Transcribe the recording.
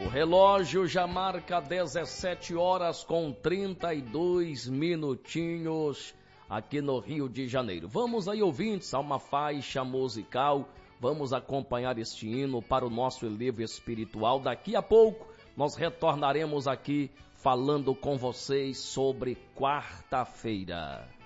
O relógio já marca 17 horas com 32 minutinhos aqui no Rio de Janeiro. Vamos aí, ouvintes, a uma faixa musical. Vamos acompanhar este hino para o nosso elevo espiritual. Daqui a pouco nós retornaremos aqui falando com vocês sobre quarta-feira.